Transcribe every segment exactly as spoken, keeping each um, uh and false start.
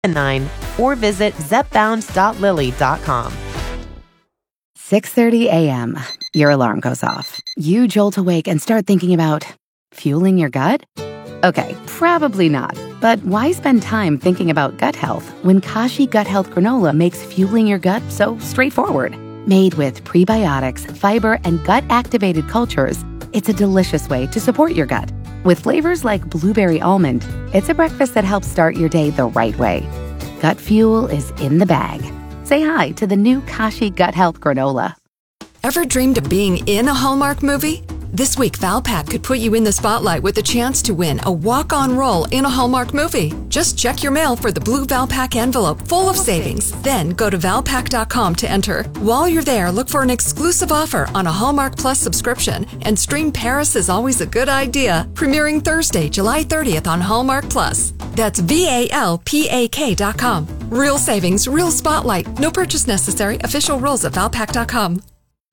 nine or visit zepbound dot lilly dot com. six thirty a.m. Your alarm goes off. You jolt awake and start thinking about fueling your gut? Okay, probably not. But why spend time thinking about gut health when Kashi Gut Health Granola makes fueling your gut so straightforward? Made with prebiotics, fiber, and gut-activated cultures, it's a delicious way to support your gut. With flavors like blueberry almond, it's a breakfast that helps start your day the right way. Gut fuel is in the bag. Say hi to the new Kashi Gut Health Granola. Ever dreamed of being in a Hallmark movie? This week, Valpak could put you in the spotlight with a chance to win a walk-on role in a Hallmark movie. Just check your mail for the blue Valpak envelope full of savings. Then go to valpak dot com to enter. While you're there, look for an exclusive offer on a Hallmark Plus subscription and stream Paris is Always a Good Idea, premiering Thursday, July thirtieth on Hallmark Plus. That's V A L P A K dot com. Real savings, real spotlight. No purchase necessary. Official rules at valpak dot com.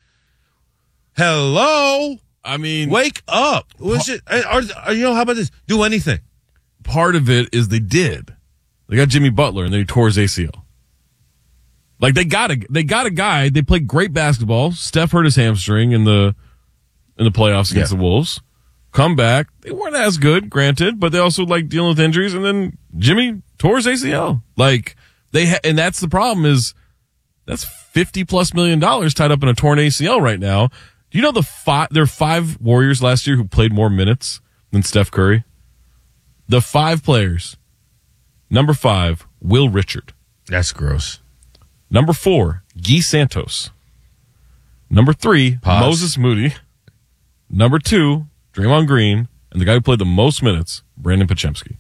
Hello? I mean, wake up. Was it, or, or, you know, how about this? Do anything. Part of it is they did. They got Jimmy Butler and they tore his A C L. Like they got a they got a guy. They played great basketball. Steph hurt his hamstring in the in the playoffs against yeah. the Wolves. Come back. They weren't as good, granted, but they also like dealing with injuries. And then Jimmy tore his A C L. Like they ha- and that's the problem is that's fifty plus million dollars tied up in a torn A C L right now. Do you know the five, there are five Warriors last year who played more minutes than Steph Curry? The five players. Number five, Will Richard. That's gross. Number four, Guy Santos. Number three, Pause. Moses Moody. Number two, Draymond Green. And the guy who played the most minutes, Brandon Podziemski.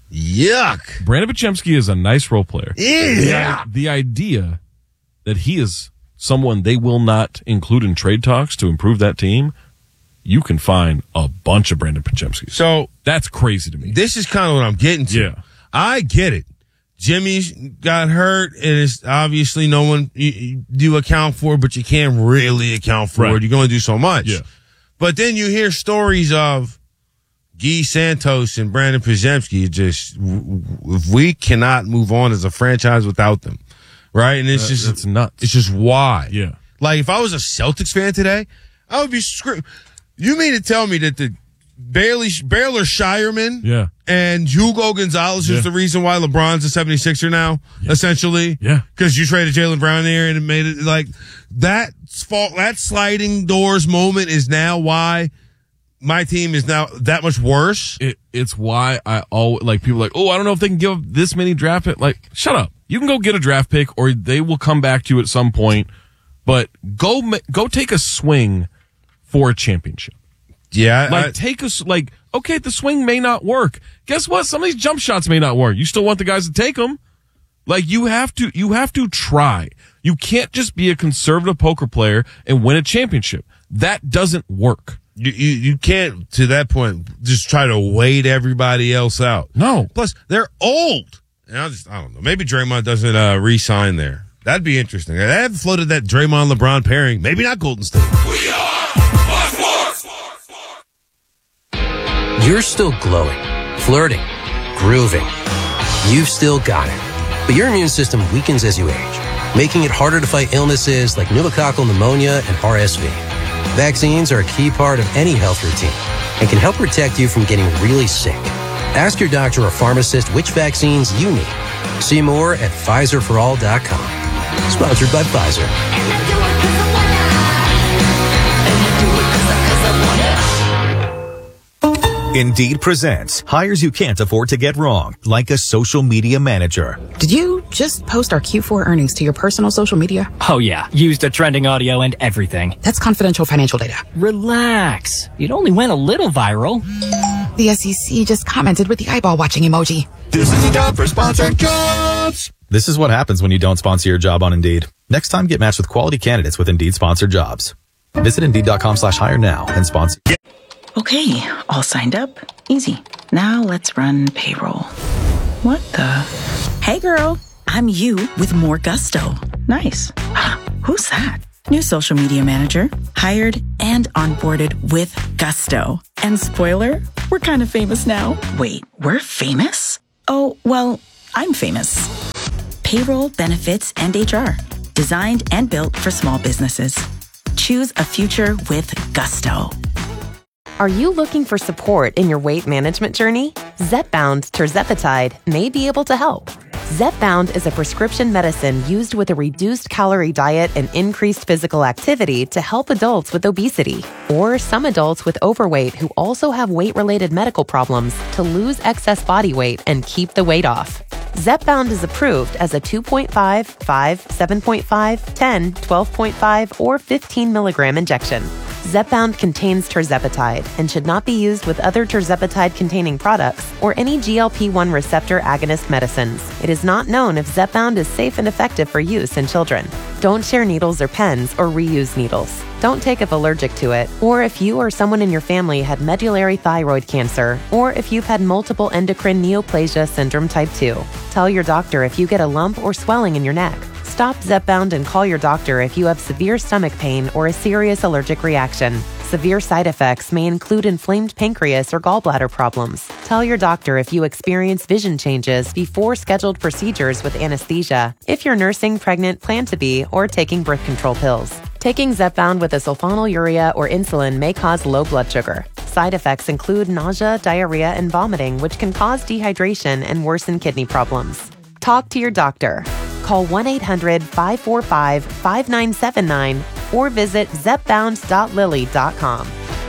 Yuck. Brandon Podziemski is a nice role player. Yeah. The, the idea that he is someone they will not include in trade talks to improve that team, you can find a bunch of Brandon Podziemski. So that's crazy to me. This is kind of what I'm getting to. Yeah. I get it. Jimmy got hurt, and it's obviously no one you, you account for, but you can't really account for right. it. You're going to do so much. Yeah. But then you hear stories of Guy Santos and Brandon Podziemski. Just, if we cannot move on as a franchise without them. Right? And it's uh, just, it's nuts. It's just why. Yeah. Like, if I was a Celtics fan today, I would be screwed. You mean to tell me that the Bailey, Baylor Shireman yeah. and Hugo Gonzalez yeah. is the reason why LeBron's a seventy-sixer now, yeah. essentially? Yeah. Because you traded Jaylen Brown there and it made it like that fault, that sliding doors moment is now why my team is now that much worse. It, it's why I always, like, people are like, oh, I don't know if they can give up this many draft picks. Like, shut up. You can go get a draft pick or they will come back to you at some point, but go, go take a swing for a championship. Yeah. Like, I, take a, like, okay, the swing may not work. Guess what? Some of these jump shots may not work. You still want the guys to take them. Like, you have to, you have to try. You can't just be a conservative poker player and win a championship. That doesn't work. You, you, you can't, to that point, just try to wait everybody else out. No. Plus, they're old. And I just, I don't know. Maybe Draymond doesn't uh, re-sign there. That'd be interesting. I haven't floated that Draymond-LeBron pairing. Maybe not Golden State. We are Fox Sports. You're still glowing, flirting, grooving. You've still got it. But your immune system weakens as you age, making it harder to fight illnesses like pneumococcal pneumonia and R S V. Vaccines are a key part of any health routine and can help protect you from getting really sick. Ask your doctor or pharmacist which vaccines you need. See more at Pfizer for all dot com. Sponsored by Pfizer. Indeed presents hires you can't afford to get wrong, like a social media manager. Did you just post our Q four earnings to your personal social media? Oh yeah, used the trending audio and everything. That's confidential financial data. Relax. It only went a little viral. The S E C just commented with the eyeball watching emoji. This is the job for sponsored jobs. This is what happens when you don't sponsor your job on Indeed. Next time, get matched with quality candidates with Indeed sponsored jobs. Visit Indeed.com slash hire now and sponsor. Okay, all signed up. Easy. Now let's run payroll. What the? Hey girl, I'm you with more gusto. Nice. Who's that? New social media manager, hired and onboarded with gusto. And spoiler, we're kind of famous now. Wait, we're famous? Oh, well, I'm famous. Payroll, benefits, and H R. Designed and built for small businesses. Choose a future with Gusto. Are you looking for support in your weight management journey? Zepbound tirzepatide may be able to help. Zepbound is a prescription medicine used with a reduced calorie diet and increased physical activity to help adults with obesity, or some adults with overweight who also have weight-related medical problems to lose excess body weight and keep the weight off. Zepbound is approved as a two point five, five, seven point five, ten, twelve point five, or fifteen milligram injection. Zepbound contains tirzepatide and should not be used with other tirzepatide-containing products or any G L P one receptor agonist medicines. It is not known if Zepbound is safe and effective for use in children. Don't share needles or pens or reuse needles. Don't take if allergic to it, or if you or someone in your family had medullary thyroid cancer, or if you've had multiple endocrine neoplasia syndrome type two. Tell your doctor if you get a lump or swelling in your neck. Stop Zepbound and call your doctor if you have severe stomach pain or a serious allergic reaction. Severe side effects may include inflamed pancreas or gallbladder problems. Tell your doctor if you experience vision changes before scheduled procedures with anesthesia, if you're nursing, pregnant, plan to be, or taking birth control pills. Taking Zepbound with a sulfonylurea or insulin may cause low blood sugar. Side effects include nausea, diarrhea, and vomiting, which can cause dehydration and worsen kidney problems. Talk to your doctor. Call one eight hundred, five four five, five nine seven nine or visit zepbound dot lilly dot com.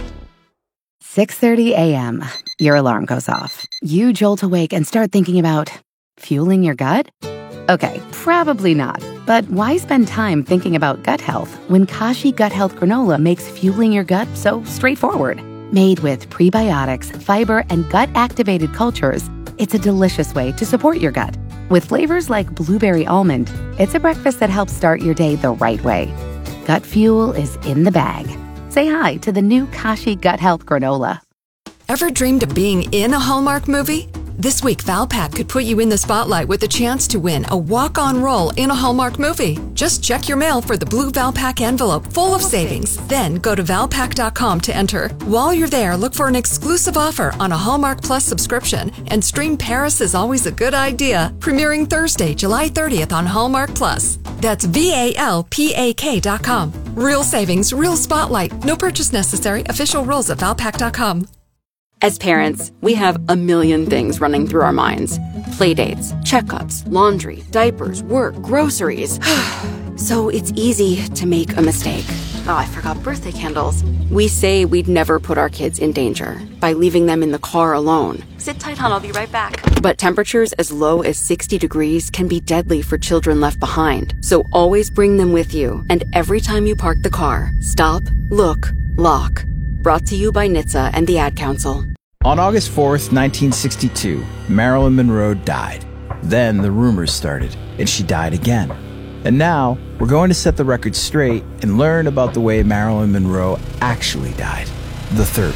six thirty a.m. Your alarm goes off. You jolt awake and start thinking about fueling your gut? Okay, probably not. But why spend time thinking about gut health when Kashi Gut Health Granola makes fueling your gut so straightforward? Made with prebiotics, fiber, and gut-activated cultures, it's a delicious way to support your gut. With flavors like blueberry almond, it's a breakfast that helps start your day the right way. Gut fuel is in the bag. Say hi to the new Kashi Gut Health Granola. Ever dreamed of being in a Hallmark movie? This week, Valpak could put you in the spotlight with a chance to win a walk-on role in a Hallmark movie. Just check your mail for the blue Valpak envelope full of savings. Then go to valpak dot com to enter. While you're there, look for an exclusive offer on a Hallmark Plus subscription and stream Paris is Always a Good Idea, premiering Thursday, July thirtieth on Hallmark Plus. That's V A L P A K dot com. Real savings, real spotlight. No purchase necessary. Official rules at valpak dot com. As parents, we have a million things running through our minds. Playdates, checkups, laundry, diapers, work, groceries. So it's easy to make a mistake. Oh, I forgot birthday candles. We say we'd never put our kids in danger by leaving them in the car alone. Sit tight, hon, I'll be right back. But temperatures as low as sixty degrees can be deadly for children left behind. So always bring them with you. And every time you park the car, stop, look, lock. Brought to you by N H T S A and the Ad Council. On August fourth, nineteen sixty-two, Marilyn Monroe died. Then the rumors started, and she died again. And now, we're going to set the record straight and learn about the way Marilyn Monroe actually died, the third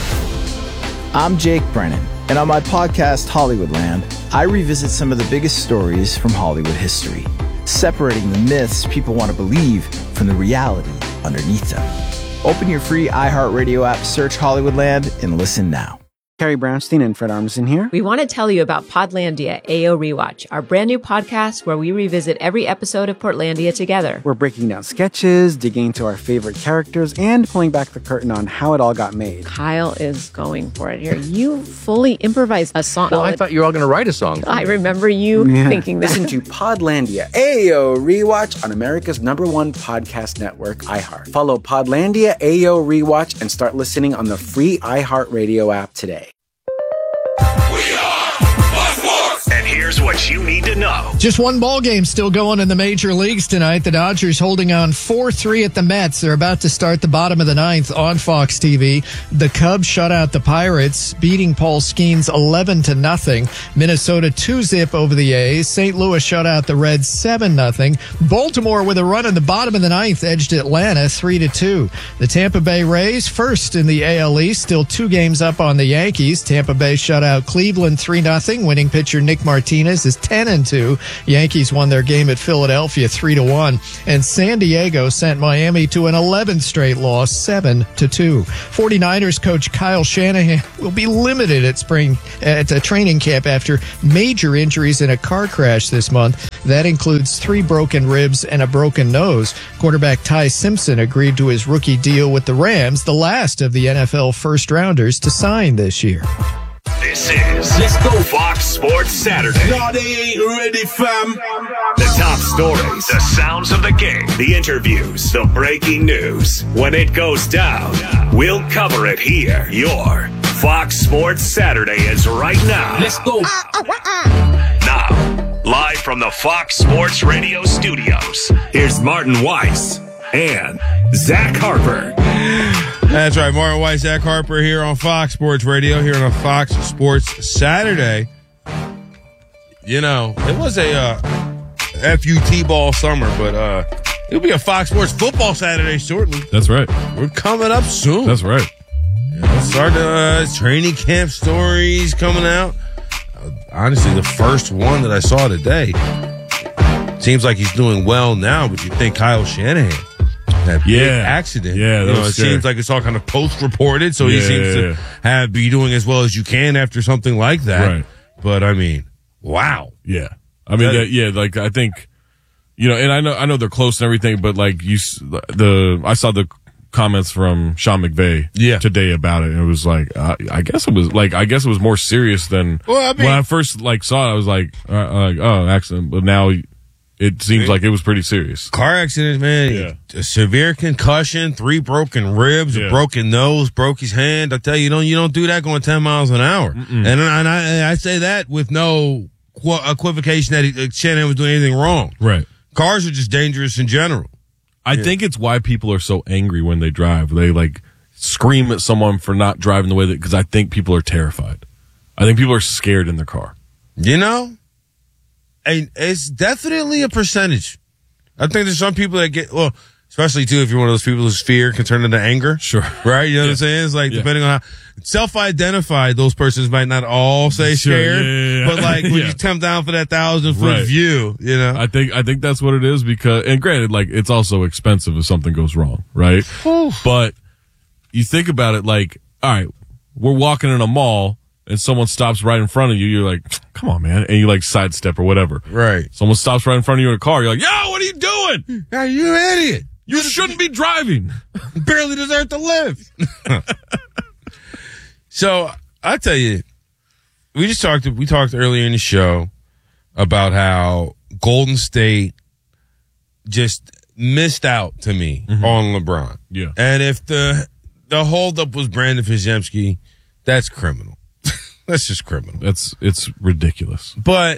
way. I'm Jake Brennan, and on my podcast, Hollywoodland, I revisit some of the biggest stories from Hollywood history, separating the myths people want to believe from the reality underneath them. Open your free iHeartRadio app, search Hollywoodland, and listen now. Carrie Brownstein and Fred Armisen here. We want to tell you about Podlandia A O Rewatch, our brand new podcast where we revisit every episode of Portlandia together. We're breaking down sketches, digging into our favorite characters, and pulling back the curtain on how it all got made. Kyle is going for it here. You fully improvised a song. Well, I thought you were all going to write a song. I remember you yeah. thinking that. Listen to Podlandia A O Rewatch on America's number one podcast network, iHeart. Follow Podlandia A O Rewatch and start listening on the free iHeartRadio app today. And here's what you need to know. Just one ball game still going in the major leagues tonight. The Dodgers holding on four three at the Mets. They're about to start the bottom of the ninth on Fox T V. The Cubs shut out the Pirates, beating Paul Skeens eleven to nothing. Minnesota two zip over the A's. Saint Louis shut out the Reds seven nothing. Baltimore with a run in the bottom of the ninth edged Atlanta three to two. The Tampa Bay Rays first in the A L East, still two games up on the Yankees. Tampa Bay shut out Cleveland three nothing. Winning pitcher Nick Martinez Martinez is ten and two. Yankees won their game at Philadelphia three to one. And San Diego sent Miami to an eleventh straight loss, seven to two. 49ers coach Kyle Shanahan will be limited at spring at a training camp after major injuries in a car crash this month. That includes three broken ribs and a broken nose. Quarterback Ty Simpson agreed to his rookie deal with the Rams, the last of the N F L first-rounders to sign this year. This is Let's Go Fox Sports Saturday. No, they ain't ready, fam. The top stories, the sounds of the game, the interviews, the breaking news. When it goes down, we'll cover it here. Your Fox Sports Saturday is right now. Let's go. Now, live from the Fox Sports Radio studios, here's Martin Weiss and Zach Harper. That's right, Martin Weiss, Zach Harper here on Fox Sports Radio, here on a Fox Sports Saturday. You know, it was a uh, F U T ball summer, but uh, it'll be a Fox Sports football Saturday shortly. That's right. We're coming up soon. That's right. Yeah, start uh, training camp stories coming out. Uh, honestly, the first one that I saw today seems like he's doing well now, but you think Kyle Shanahan. That big yeah. accident. Yeah, that you know, was it scary. seems like it's all kind of post-reported, so he Yeah, seems yeah, to yeah. have be doing as well as you can after something like that. Right. But I mean, wow. Yeah. I mean, That- that, yeah, like I think, you know, and I know, I know they're close and everything, but like you, s- the, I saw the comments from Sean McVay Yeah. today about it, and it was like, uh, I guess it was like, I guess it was more serious than Well, I mean- when I first like saw it. I was like, uh, like, oh, accident, but now it seems like it was pretty serious. Car accident, man. Yeah. A severe concussion, three broken ribs, Yeah. a broken nose, broke his hand. I tell you, you don't you don't do that going ten miles an hour. And, and I, and I say that with no qu- equivocation that he, uh, Shanahan was doing anything wrong. Right. Cars are just dangerous in general. I Yeah. think it's why people are so angry when they drive. They like scream at someone for not driving the way that, because I think people are terrified. I think people are scared in their car. You know? And it's definitely a percentage. I think there's some people that get, well, especially too if you're one of those people whose fear can turn into anger. Sure. Right? You know what I'm saying? It's like, Yeah. depending on how self-identified, those persons might not all say Sure, scared. yeah, yeah, yeah. But like when Yeah. you come down for that thousand foot Right. view, you know? I think I think that's what it is because, and granted, like it's also expensive if something goes wrong, right? But you think about it, like, all right, we're walking in a mall and someone stops right in front of you. You're like, come on, man, and you like sidestep or whatever. Right. Someone stops right in front of you in a car. You're like, yo, what are you doing? Are you an idiot? You shouldn't be driving. Barely deserve to live. So I tell you, we just talked. We talked earlier in the show about how Golden State just missed out to me Mm-hmm. on LeBron. Yeah. And if the the holdup was Brandon Podziemski, that's criminal. That's just criminal. That's it's ridiculous. But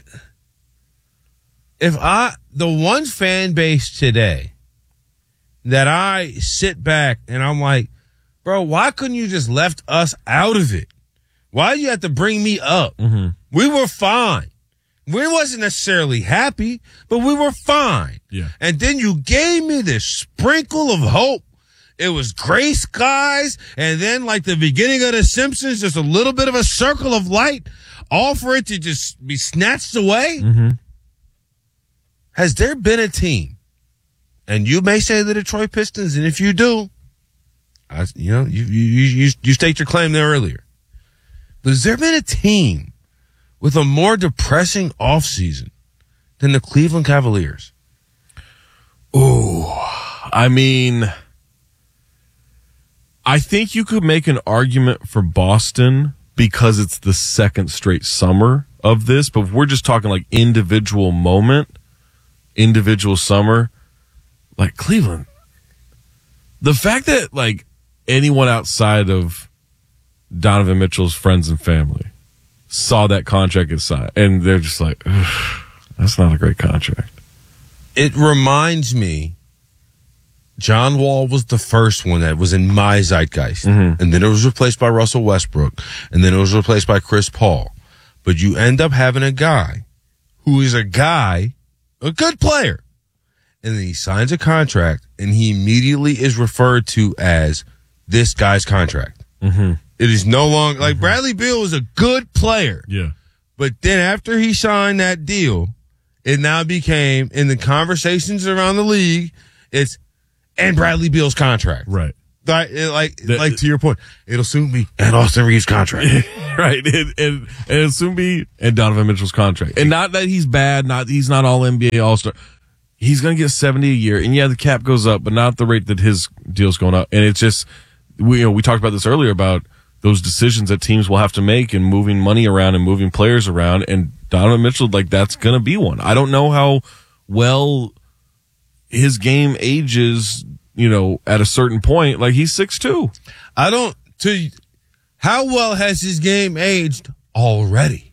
if I, the one fan base today that I sit back and I'm like, bro, why couldn't you just left us out of it? Why do you have to bring me up? Mm-hmm. We were fine. We wasn't necessarily happy, but we were fine. Yeah. And then you gave me this sprinkle of hope. It was gray skies, and then like the beginning of The Simpsons, just a little bit of a circle of light, all for it to just be snatched away. Mm-hmm. Has there been a team, and you may say the Detroit Pistons, and if you do, I, you know, you, you, you, you staked your claim there earlier. But has there been a team with a more depressing offseason than the Cleveland Cavaliers? Ooh, I mean, I think you could make an argument for Boston because it's the second straight summer of this, but if we're just talking like individual moment, individual summer, like Cleveland, the fact that like anyone outside of Donovan Mitchell's friends and family saw that contract get signed, and they're just like, that's not a great contract. It reminds me, John Wall was the first one that was in my zeitgeist. Mm-hmm. And then it was replaced by Russell Westbrook. And then it was replaced by Chris Paul. But you end up having a guy who is a guy, a good player. And then he signs a contract and he immediately is referred to as this guy's contract. Mm-hmm. It is no longer, like Bradley Beal is a good player. Yeah. But then after he signed that deal, it now became, in the conversations around the league, it's, and Bradley Beal's contract. Right. Like, like, the, like to your point, it'll soon be, and Austin Reeves' contract. Right. And, and, and it'll soon be, and Donovan Mitchell's contract. And not that he's bad, not, he's not all N B A All-Star. He's going to get seventy a year. And yeah, the cap goes up, but not at the rate that his deal's going up. And it's just, we, you know, we talked about this earlier about those decisions that teams will have to make and moving money around and moving players around. And Donovan Mitchell, like, that's going to be one. I don't know how well his game ages, you know, at a certain point. Like, he's six two. I don't, to, how well has his game aged already?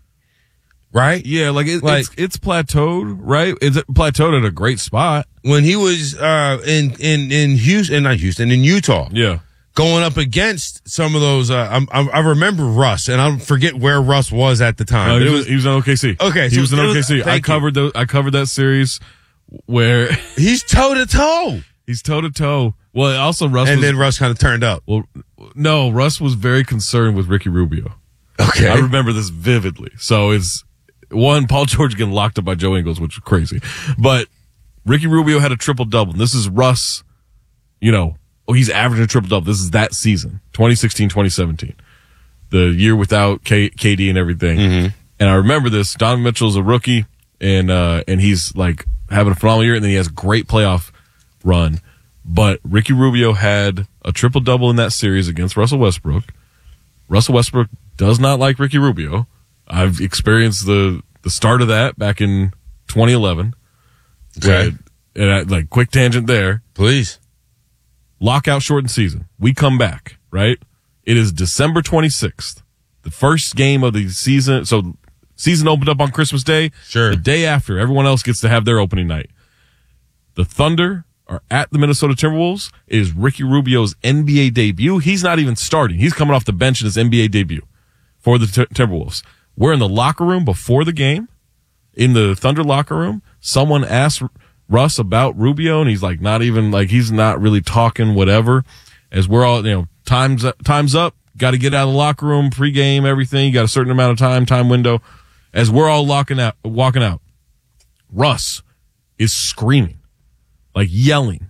Right? Yeah, like, it, like it's, it's plateaued, right? It's plateaued at a great spot. When he was, uh, in, in, in Houston, not Houston, in Utah. Yeah. Going up against some of those, uh, I, I remember Russ, and I forget where Russ was at the time. Uh, he, it was, was, he was in O K C. Okay, he so was in O K C. Was, I covered the, I covered that series where he's toe to toe. He's toe to toe. Well, also Russ, and was, then Russ kind of turned up. Well, no, Russ was very concerned with Ricky Rubio. Okay, I remember this vividly. So it's one, Paul George getting locked up by Joe Ingles, which was crazy, but Ricky Rubio had a triple double. This is Russ, you know. Oh, he's averaging a triple-double. This is that season, twenty sixteen twenty seventeen, the year without K- KD and everything. Mm-hmm. And I remember this. Donovan Mitchell's a rookie, and uh, and he's, like, having a phenomenal year, and then he has a great playoff run. But Ricky Rubio had a triple-double in that series against Russell Westbrook. Russell Westbrook does not like Ricky Rubio. I've experienced the, the start of that back in twenty eleven. Okay. Where, and I, like, quick tangent there. Please. Lockout shortened season. We come back, right? It is December twenty-sixth, the first game of the season. So season opened up on Christmas Day. Sure. The day after, everyone else gets to have their opening night. The Thunder are at the Minnesota Timberwolves. It is Ricky Rubio's N B A debut. He's not even starting. He's coming off the bench in his N B A debut for the t- Timberwolves. We're in the locker room before the game. In the Thunder locker room, someone asked Russ about Rubio, and he's like, not even, like, he's not really talking, whatever. As we're all, you know, time's up, time's up, got to get out of the locker room, pregame, everything. You got a certain amount of time, time window. As we're all locking out, walking out, Russ is screaming, like yelling.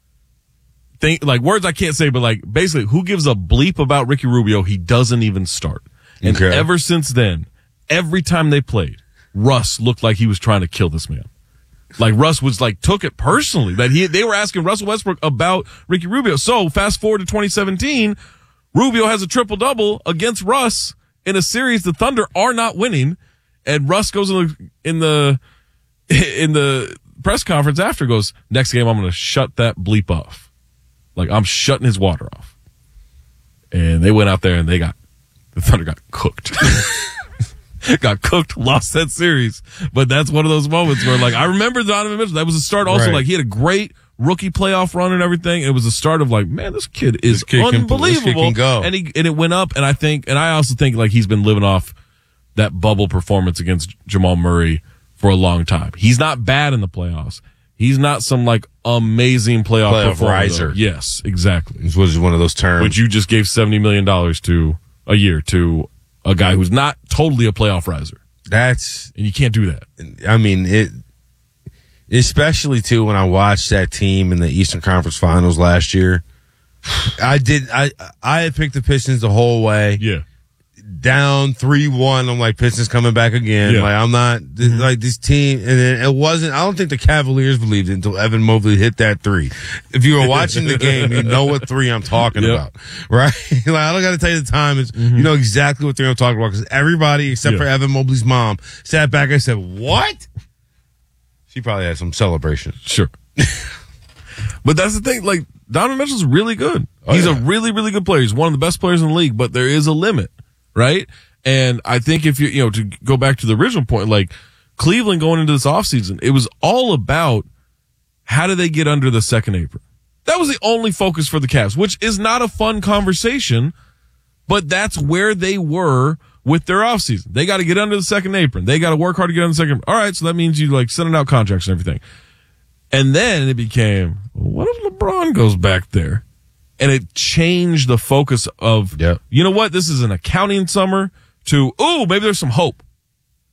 Think, like words I can't say, but like basically, who gives a bleep about Ricky Rubio? He doesn't even start. And okay. ever since then, every time they played, Russ looked like he was trying to kill this man. Like Russ was like, took it personally that he, they were asking Russell Westbrook about Ricky Rubio. So fast forward to twenty seventeen, Rubio has a triple double against Russ in a series the Thunder are not winning. And Russ goes in the, in the, in the press conference after, goes, next game, I'm going to shut that bleep off. Like I'm shutting his water off. And they went out there and they got, the Thunder got cooked. Got cooked, lost that series. But that's one of those moments where, like, I remember Donovan Mitchell. That was a start also. Right. Like, he had a great rookie playoff run and everything. It was a start of, like, man, this kid is This kid can- unbelievable. this kid can go. And, he, and it went up. And I think, and I also think, like, he's been living off that bubble performance against Jamal Murray for a long time. He's not bad in the playoffs. He's not some, like, amazing playoff, Playoff performer. riser. Though. Yes, exactly. This was one of those terms. Which you just gave seventy million dollars to a year to a guy who's not totally a playoff riser. That's, and you can't do that. I mean, it, especially too when I watched that team in the Eastern Conference Finals last year. I did, I, I had picked the Pistons the whole way. Yeah. Down three one. I'm like, Pistons coming back again. Yeah. Like, I'm not, mm-hmm. like, this team, and then it wasn't, I don't think the Cavaliers believed it until Evan Mobley hit that three. If you were watching the game, you know what three I'm talking yep. about, right? Like, I don't got to tell you the time. It's, mm-hmm. you know exactly what three I'm talking about, because everybody except yeah. for Evan Mobley's mom sat back and said, what? She probably had some celebration. Sure. But that's the thing, like, Donovan Mitchell's really good. Oh, He's yeah. a really, really good player. He's one of the best players in the league, but there is a limit, right? And I think if you, you know, to go back to the original point, like Cleveland going into this offseason, it was all about how do they get under the second apron? That was the only focus for the Cavs, which is not a fun conversation, but that's where they were with their offseason. They got to get under the second apron. They got to work hard to get under the second. All right. So that means you like sending out contracts and everything. And then it became, well, what if LeBron goes back there? And it changed the focus of, yep. you know what? This is an accounting summer to, oh, maybe there's some hope.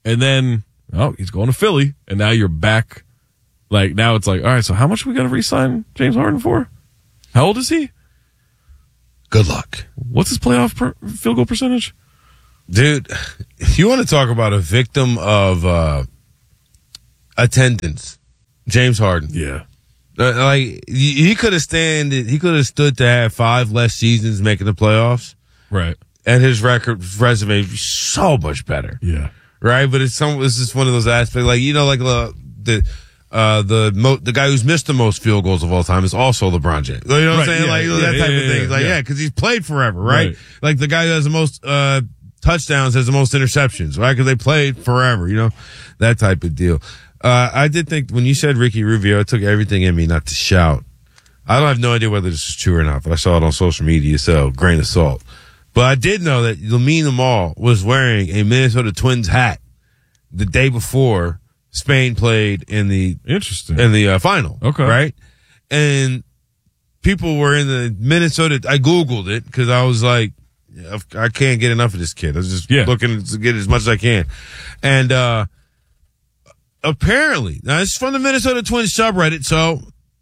And then, oh, he's going to Philly. And now you're back. Like, now it's like, all right, so how much are we going to re-sign James Harden for? How old is he? Good luck. What's his playoff per- field goal percentage? Dude, you want to talk about a victim of uh, attendance, James Harden. Yeah. Uh, like, he could have stand. He could have stood to have five less seasons making the playoffs. Right. And his record, resume is so much better. Yeah. Right? But it's some, it's just one of those aspects, like, you know, like uh, the, uh, the, mo- the guy who's missed the most field goals of all time is also LeBron James. You know what Right, I'm saying? yeah, like, yeah, that yeah, type yeah, of thing. yeah, Like, yeah. yeah, cause he's played forever, right? Right. Like the guy who has the most, uh, touchdowns has the most interceptions, right? Cause they played forever, you know, that type of deal. Uh, I did think when you said Ricky Rubio, it took everything in me not to shout. I don't have no idea whether this is true or not, but I saw it on social media, so grain of salt. But I did know that Lamine Yamal was wearing a Minnesota Twins hat the day before Spain played in the interesting in the uh, final. Okay, right? And people were in the Minnesota. I googled it because I was like, I can't get enough of this kid. I was just yeah. looking to get as much as I can, and uh apparently, now it's from the Minnesota Twins subreddit, so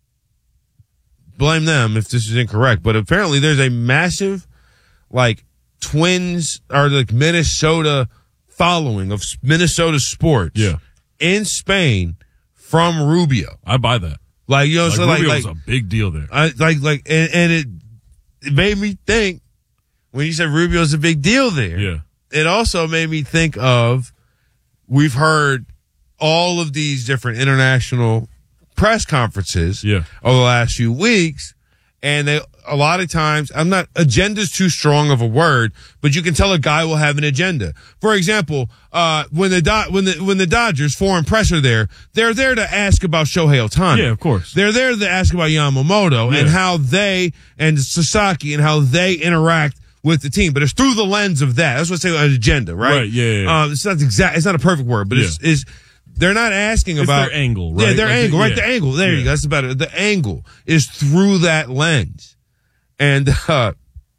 blame them if this is incorrect. But apparently, there's a massive, like, Twins or like Minnesota following of Minnesota sports, yeah. in Spain from Rubio. I buy that. Like, you know, like, so like, Rubio's like a big deal there. I, like, like, and, and it it made me think when you said Rubio's a big deal there. Yeah. It also made me think of we've heard all of these different international press conferences yeah. over the last few weeks. And they, a lot of times, I'm not, agenda's too strong of a word, but you can tell a guy will have an agenda. For example, uh, when the, Do- when the, when the Dodgers foreign press are there, they're there to ask about Shohei Ohtani. Yeah, of course. They're there to ask about Yamamoto Yeah. and how they, and Sasaki and how they interact with the team, but it's through the lens of that. That's what I say an agenda, right? Right, yeah, yeah, yeah. Uh, it's not exact, it's not a perfect word, but Yeah. it's, it's, they're not asking It's about their angle, right? Yeah, their Like the- angle, right? yeah. The angle. There Yeah. you go. That's about it. The angle is through that lens. And, uh,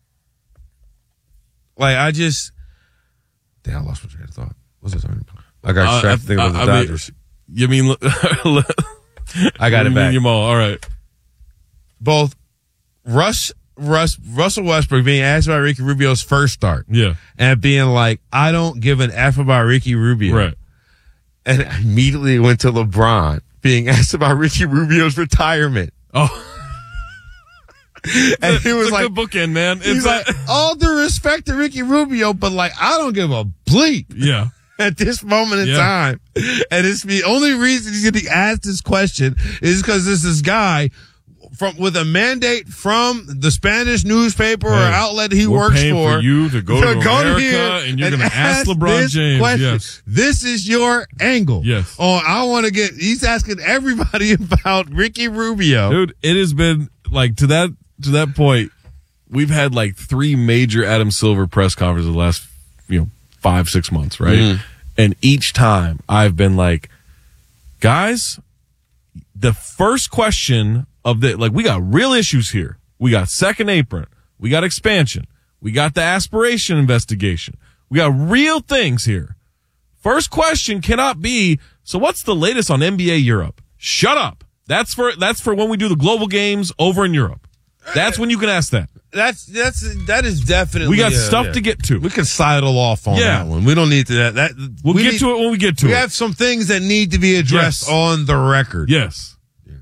like, I just, damn, I lost my train of thought. What was I talking about? I got Uh, distracted thinking I- about the I mean, Dodgers. you mean, I got it back. You all right. Both Russ, Russ, Russell Westbrook being asked about Ricky Rubio's first start. Yeah. And being like, I don't give an F about Ricky Rubio. Right. And I immediately went to LeBron being asked about Ricky Rubio's retirement. Oh. And he was it's a like, good bookend, man. It's he's like, all due respect to Ricky Rubio, but like, I don't give a bleep yeah. at this moment in Yeah. time. And it's the only reason he's getting asked this question is because this is guy from with a mandate from the Spanish newspaper or Hey, outlet he we're works paying for, for you to go to America, here and you're gonna ask LeBron this James, question. yes. This is your angle. Yes. Oh, I want to get. He's asking everybody about Ricky Rubio. Dude, it has been like to that to that point, we've had like three major Adam Silver press conferences the last, you know, five, six months, right? Mm. And each time I've been like, guys, the first question of the, like, we got real issues here. We got second apron. We got expansion. We got the aspiration investigation. We got real things here. First question cannot be, so what's the latest on N B A Europe? Shut up. That's for, that's for when we do the global games over in Europe. That's when you can ask that. That's that's that is definitely. We got uh, stuff yeah. to get to. We can sidle off on Yeah. that one. We don't need to that. that We'll we get need, to it when we get to we it. have some things that need to be addressed Yes. on the record. Yes.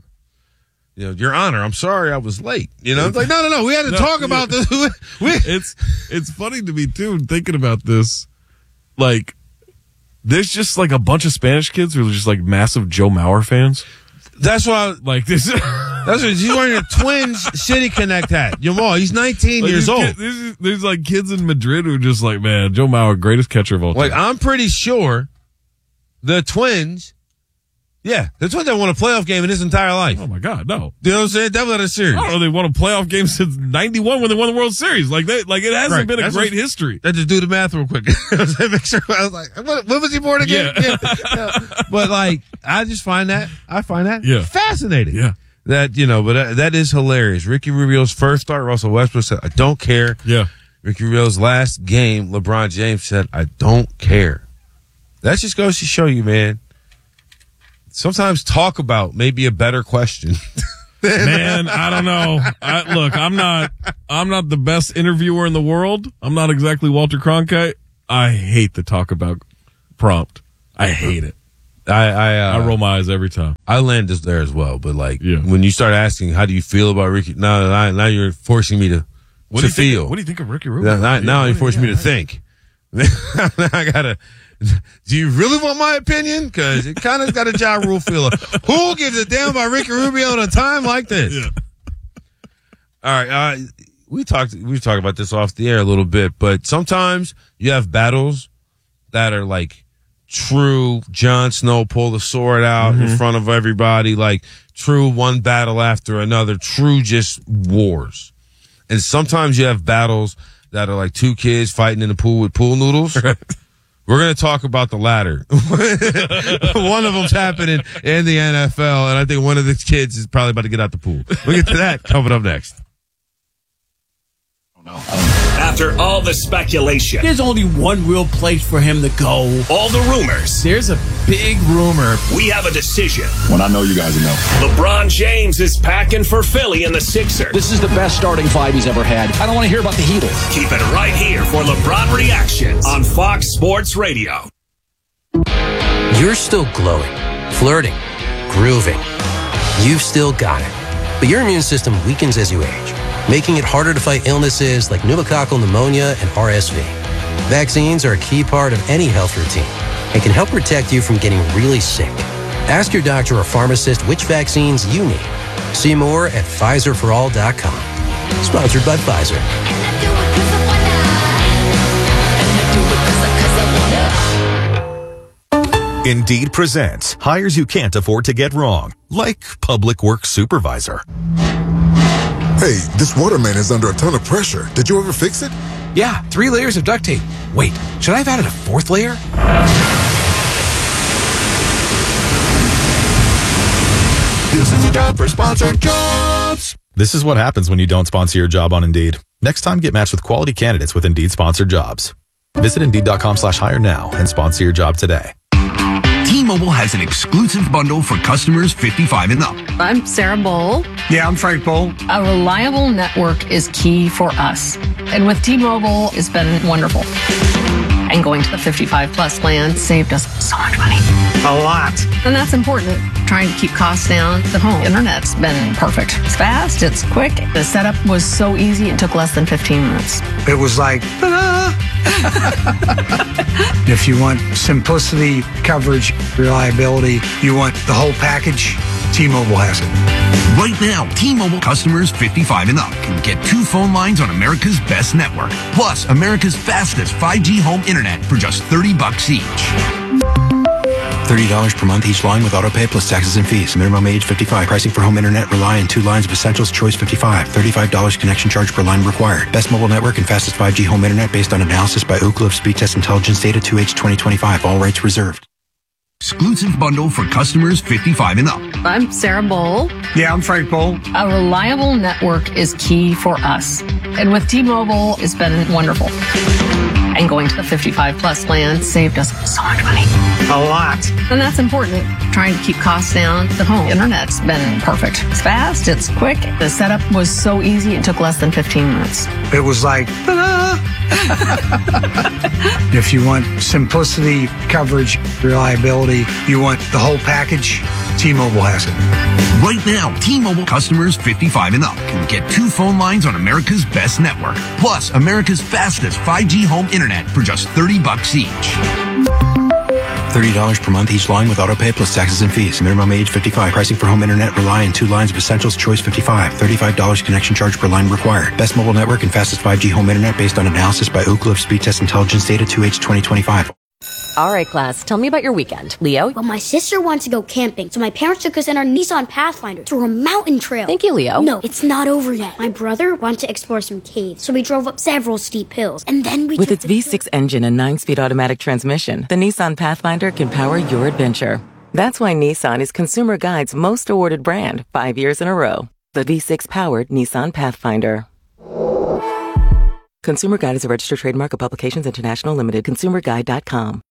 You know, Your Honor, I'm sorry I was late. You know, it's like no, no, no. We had to No, talk yeah. about this. we, It's it's funny to me too, thinking about this. Like, there's just like a bunch of Spanish kids who are just like massive Joe Mauer fans. That's why. Like this. That's what he's wearing a Twins City Connect hat. Jamal, he's nineteen Like, years these old. kid- there's, there's like kids in Madrid who are just like, man, Joe Mauer, greatest catcher of all time. Like I'm pretty sure the Twins. Yeah, the Twins haven't won a playoff game in his entire life. Oh my God, no! You know what I'm saying? That was a series. I don't know. They won a playoff game since ninety-one when they won the World Series. Like they, like it hasn't Right. been a That's great just- history. Let's just do the math real quick. Make sure I was like, what, when was he born again? Yeah. Yeah. But like, I just find that I find that Yeah. fascinating. Yeah. That you know, but that, that is hilarious. Ricky Rubio's first start, Russell Westbrook said, "I don't care." Yeah. Ricky Rubio's last game, LeBron James said, "I don't care." That just goes to show you, man. Sometimes talk about maybe a better question. Man, I don't know. I, look, I'm not. I'm not the best interviewer in the world. I'm not exactly Walter Cronkite. I hate the talk about prompt. I hate it. I I, uh, I roll my eyes every time. I land this there as well, but like Yeah. when you start asking, how do you feel about Ricky? Now, now, now you're forcing me to What to do you feel. Think, what do you think of Ricky Rubio? Now, now, now Yeah, you're what- forcing yeah. me to think. Now I gotta. Do you really want my opinion? Because it kind of got a Ja Rule feel. Of, who gives a damn about Ricky Rubio at a time like this? Yeah. All right, uh, we talked. We talked about this off the air a little bit, but sometimes you have battles that are like true Jon Snow pull the sword out Mm-hmm. in front of everybody, like true one battle after another, true just wars. And sometimes you have battles that are like two kids fighting in the pool with pool noodles. We're going to talk about the latter. One of them's happening in the N F L, and I think one of the kids is probably about to get out the pool. We'll get to that coming up next. After all the speculation, There's only one real place for him to go. all the rumors, There's a big rumor. we have a decision. When I know you guys know. LeBron James is packing for Philly and the Sixers. This is the best starting five he's ever had. I don't want to hear about the Heatles. Keep it right here for LeBron Reactions on Fox Sports Radio. You're still glowing, flirting, grooving. You've still got it. But your immune system weakens as you age, making it harder to fight illnesses like pneumococcal pneumonia and R S V. Vaccines are a key part of any health routine and can help protect you from getting really sick. Ask your doctor or pharmacist which vaccines you need. See more at Pfizer for all dot com. Sponsored by Pfizer. Indeed presents hires you can't afford to get wrong, like public works supervisor. Hey, this waterman is under a ton of pressure. Did you ever fix it? Yeah, three layers of duct tape. Wait, should I have added a fourth layer? This is a job for sponsored jobs. This is what happens when you don't sponsor your job on Indeed. Next time, get matched with quality candidates with Indeed sponsored jobs. Visit Indeed.com slash hire now and sponsor your job today. T-Mobile has an exclusive bundle for customers fifty-five and up. I'm Sarah Bowl. Yeah, I'm Frank Bowl. A reliable network is key for us. And with T-Mobile, it's been wonderful. And going to the fifty-five plus plan saved us so much money. A lot. And that's important. Trying to keep costs down. The home internet's been perfect. It's fast, it's quick. The setup was so easy, it took less than fifteen minutes. It was like, ta-da! If you want simplicity, coverage, reliability, you want the whole package, T-Mobile has it. Right now, T-Mobile customers fifty-five and up can get two phone lines on America's best network, plus America's fastest five G home internet for just thirty bucks each. thirty dollars per month each line with autopay plus taxes and fees. Minimum age fifty-five. Pricing for home internet rely on two lines of Essentials Choice fifty-five. thirty-five dollars connection charge per line required. Best mobile network and fastest five G home internet based on analysis by Ookla of Speed Test Intelligence data two H twenty twenty-five. All rights reserved. Exclusive bundle for customers fifty-five and up. I'm Sarah Bowl. Yeah, I'm Frank Bowl. A reliable network is key for us. And with T-Mobile, it's been wonderful. And going to the fifty-five plus plan saved us so much money. A lot. And that's important. Trying to keep costs down. The home internet's been perfect. It's fast, it's quick. The setup was so easy, it took less than fifteen minutes. It was like, ta-da! If you want simplicity, coverage, reliability, you want the whole package, T-Mobile has it. Right now, T-Mobile customers fifty-five and up can get two phone lines on America's best network, plus America's fastest five G home internet for just thirty bucks each. thirty dollars per month each line with autopay plus taxes and fees. Minimum age fifty-five. Pricing for home internet rely on two lines of Essentials Choice fifty-five. thirty-five dollars connection charge per line required. Best mobile network and fastest five G home internet based on analysis by Ookla of Speed Test Intelligence data two H twenty twenty-five. All right, class, tell me about your weekend. Leo? Well, my sister wants to go camping, so my parents took us in our Nissan Pathfinder through a mountain trail. Thank you, Leo. No, it's not over yet. My brother wanted to explore some caves, so we drove up several steep hills, and then we With took its the V six engine and nine-speed automatic transmission, the Nissan Pathfinder can power your adventure. That's why Nissan is Consumer Guide's most awarded brand five years in a row. The V six-powered Nissan Pathfinder. Consumer Guide is a registered trademark of Publications International Limited. consumer guide dot com.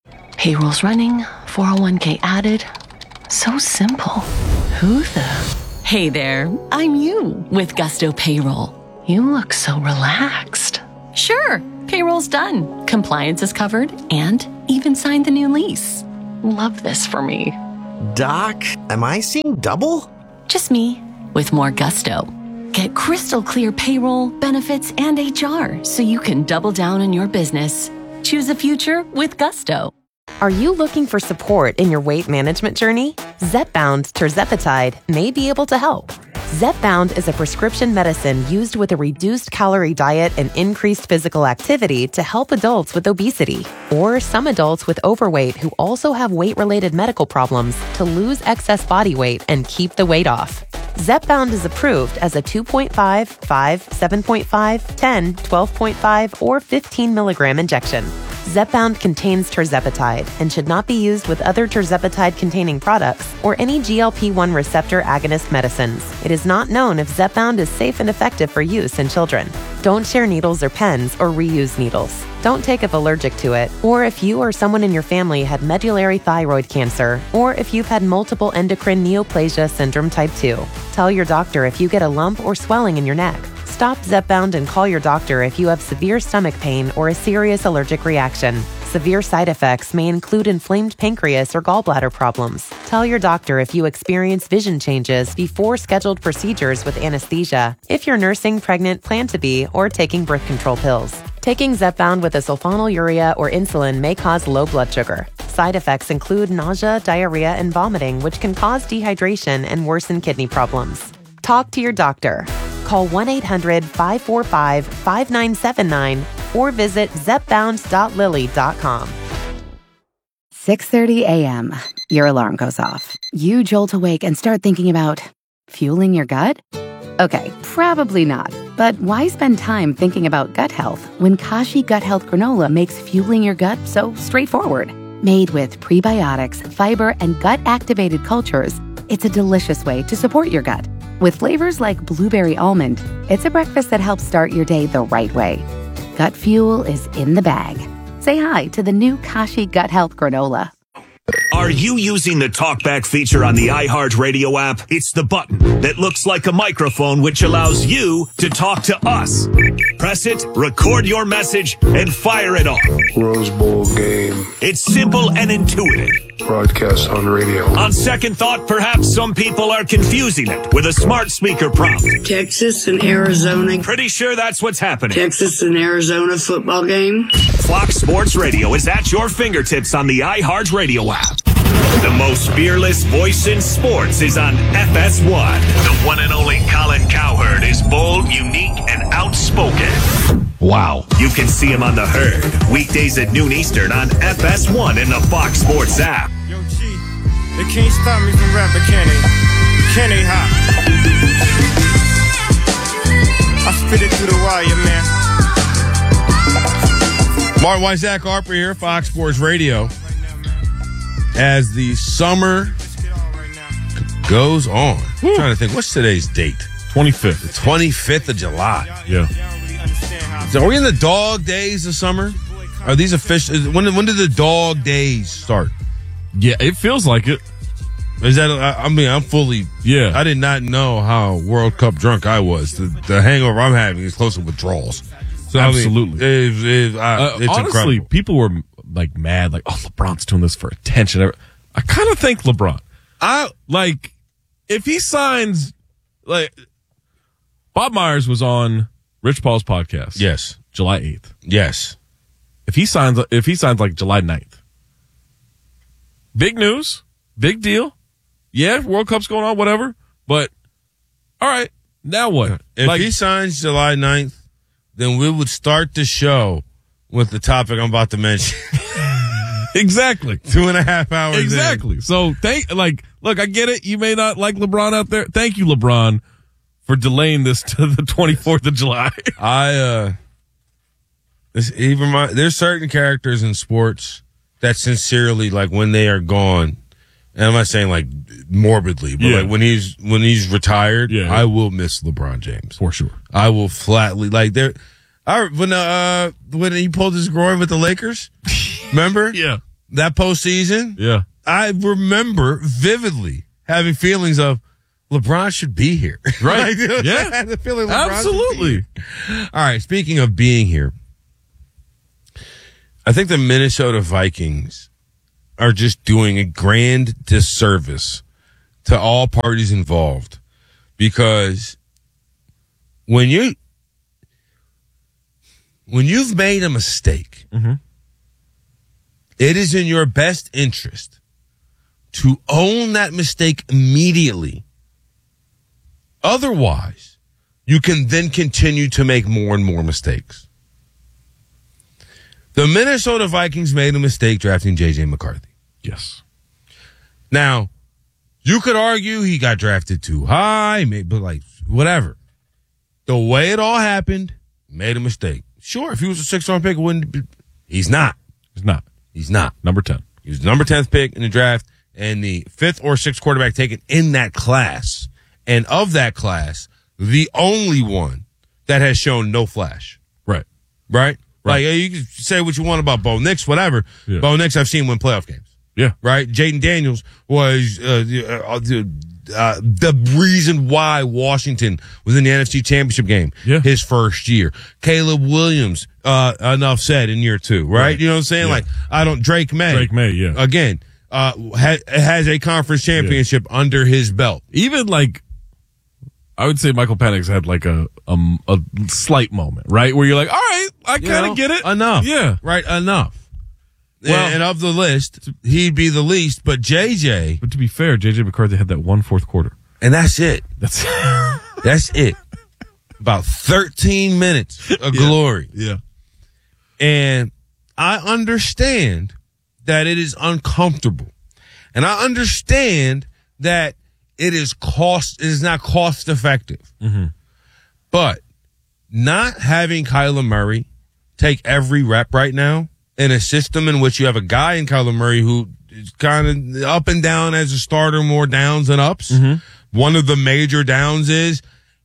Payroll's running, four oh one k added. So simple. Who the? Hey there, I'm you with Gusto Payroll. You look so relaxed. Sure, payroll's done. Compliance is covered and even signed the new lease. Love this for me. Doc, am I seeing double? Just me with more gusto. Get crystal clear payroll, benefits, and H R so you can double down on your business. Choose a future with Gusto. Are you looking for support in your weight management journey? Zepbound tirzepatide may be able to help. Zepbound is a prescription medicine used with a reduced calorie diet and increased physical activity to help adults with obesity or some adults with overweight who also have weight-related medical problems to lose excess body weight and keep the weight off. Zepbound is approved as a two point five, five, seven point five, ten, twelve point five, or fifteen milligram injection. Zepbound contains tirzepatide and should not be used with other tirzepatide-containing products or any G L P one receptor agonist medicines. It is not known if Zepbound is safe and effective for use in children. Don't share needles or pens or reuse needles. Don't take if allergic to it, or if you or someone in your family had medullary thyroid cancer, or if you've had multiple endocrine neoplasia syndrome type two. Tell your doctor if you get a lump or swelling in your neck. Stop Zepbound and call your doctor if you have severe stomach pain or a serious allergic reaction. Severe side effects may include inflamed pancreas or gallbladder problems. Tell your doctor if you experience vision changes before scheduled procedures with anesthesia, if you're nursing, pregnant, plan to be, or taking birth control pills. Taking Zepbound with a sulfonylurea or insulin may cause low blood sugar. Side effects include nausea, diarrhea, and vomiting, which can cause dehydration and worsen kidney problems. Talk to your doctor. Call one eight hundred, five four five, five nine seven nine or visit zepbound dot lilly dot com. six thirty a.m. Your alarm goes off. You jolt awake and start thinking about fueling your gut? Okay, probably not. But why spend time thinking about gut health when Kashi Gut Health Granola makes fueling your gut so straightforward? Made with prebiotics, fiber, and gut-activated cultures, it's a delicious way to support your gut. With flavors like blueberry almond, it's a breakfast that helps start your day the right way. Gut fuel is in the bag. Say hi to the new Kashi Gut Health Granola. Are you using the TalkBack feature on the iHeartRadio app? It's the button that looks like a microphone which allows you to talk to us. Press it, record your message, and fire it off. Rose Bowl game. It's simple and intuitive. Broadcast on radio. On second thought, perhaps some people are confusing it with a smart speaker prompt. Texas and Arizona. Pretty sure that's what's happening. Texas and Arizona football game. Fox Sports Radio is at your fingertips on the iHeartRadio app. The most fearless voice in sports is on F S one. The one and only Colin Cowherd is bold, unique, and outspoken. Wow. You can see him on The Herd, weekdays at noon Eastern on F S one and the Fox Sports app. Yo, G, they can't stop me from rapping, can they? Can they, huh? I spit it through the wire, man. Martin White, Zach Harper here, Fox Sports Radio. As the summer goes on, I'm trying to think, what's today's date? twenty-fifth. The twenty-fifth of July. Yeah. So are we in the dog days of summer? Are these official? When, when did the dog days start? Yeah, it feels like it. Is that, I, I mean, I'm fully, yeah. I did not know how World Cup drunk I was. The, the hangover I'm having is close to withdrawals. So, Absolutely. I mean, it, it, I, uh, it's honestly, incredible. People were like mad, like, oh, LeBron's doing this for attention. I kind of think LeBron. I like if he signs, like Bob Myers was on Rich Paul's podcast. Yes, July eighth. Yes, if he signs, if he signs like July ninth, big news, big deal. Yeah, World Cup's going on, whatever. But all right, now what? If like, he signs July ninth, then we would start the show with the topic I'm about to mention. Exactly. Two and a half hours. Exactly. In. So thank, like, look, I get it. You may not like LeBron out there. Thank you, LeBron, for delaying this to the twenty-fourth of July. I, uh, this, even my, there's certain characters in sports that sincerely, like, when they are gone, and I'm not saying like morbidly, but yeah. like when he's, when he's retired, yeah. I will miss LeBron James. For sure. I will flatly, like, there, I, when, uh, when he pulled his groin with the Lakers, remember? Yeah. that postseason, Yeah. I remember vividly having feelings of LeBron should be here. Right. Like, Yeah. I had the feeling LeBron Absolutely. should be here. All right. Speaking of being here, I think the Minnesota Vikings are just doing a grand disservice to all parties involved, because when you when you've made a mistake, mm-hmm. it is in your best interest to own that mistake immediately. Otherwise, you can then continue to make more and more mistakes. The Minnesota Vikings made a mistake drafting J J McCarthy. Yes. Now, you could argue he got drafted too high, but like, whatever. The way it all happened, made a mistake. Sure, if he was a sixth-round pick, it wouldn't be. He's not. He's not. He's not. Number ten. He was the number tenth pick in the draft and the fifth or sixth quarterback taken in that class. And of that class, the only one that has shown no flash. Right. Right? Right. Like, you can say what you want about Bo Nix, whatever. Yeah. Bo Nix, I've seen win playoff games. Yeah. Right? Jaden Daniels was uh, uh, uh, the reason why Washington was in the N F C Championship game Yeah. his first year. Caleb Williams, uh, enough said, in year two, right? Right. You know what I'm saying? Yeah. Like, I don't, Drake May. Drake May, yeah. Again, uh, ha- has a conference championship yeah. under his belt. Even like, I would say Michael Penix had like a, um, a slight moment, right? Where you're like, all right, I kind of get it. Enough. Yeah. Right, enough. Well, and, and of the list, he'd be the least, but J J. But to be fair, J J McCarthy had that one fourth quarter. And that's it. That's That's it. About thirteen minutes of yeah. glory. Yeah. And I understand that it is uncomfortable. And I understand that it is cost, it is not cost effective. Mm-hmm. But not having Kyler Murray take every rep right now in a system in which you have a guy in Kyler Murray who is kind of up and down as a starter, more downs than ups. Mm-hmm. One of the major downs is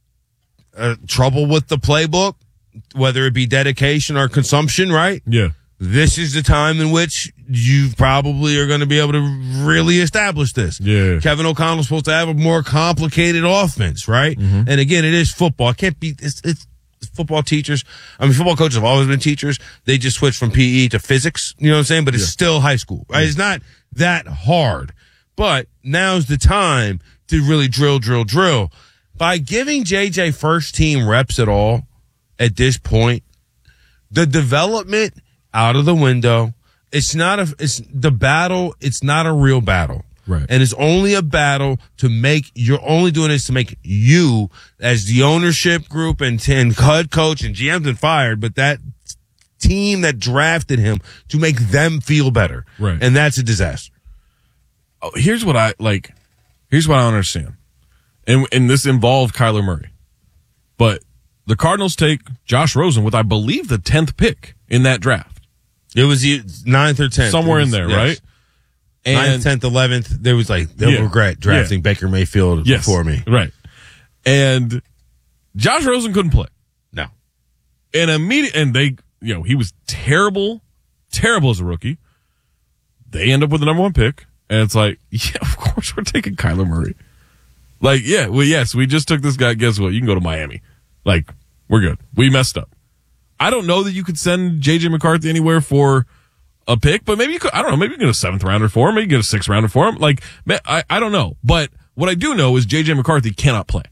uh, trouble with the playbook, whether it be dedication or consumption, right? Yeah. This is the time in which you probably are going to be able to really establish this. Yeah. Kevin O'Connell's supposed to have a more complicated offense, right? Mm-hmm. And again, it is football. It can't be, it's, it's football teachers. I mean, football coaches have always been teachers. They just switched from P E to physics. You know what I'm saying? But it's Yeah. still high school, right? Yeah. It's not that hard, but now's the time to really drill, drill, drill. By giving J J first team reps at all at this point, the development out of the window. It's not a, it's the battle. It's not a real battle. Right. And it's only a battle to make, you're only doing this to make you as the ownership group and, and head coach and G M's been fired, but that team that drafted him to make them feel better. Right. And that's a disaster. Oh, here's what I like. Here's what I don't understand. And, and this involved Kyler Murray, but the Cardinals take Josh Rosen with, I believe, the tenth pick in that draft. It was the ninth or tenth. Somewhere was, in there, yes. right? And ninth, tenth, eleventh. There was like, they'll Yeah. regret drafting Yeah. Baker Mayfield Yes. before me. Right. And Josh Rosen couldn't play. No. And immediate, and they, you know, he was terrible, terrible as a rookie. They end up with the number one pick. And it's like, yeah, of course we're taking Kyler Murray. Like, yeah, well, yes, we just took this guy. Guess what? You can go to Miami. Like, we're good. We messed up. I don't know that you could send J J McCarthy anywhere for a pick, but maybe you could, I don't know, maybe you get a seventh rounder for him, maybe you get a sixth rounder for him. Like, I, I don't know. But what I do know is J J McCarthy cannot play.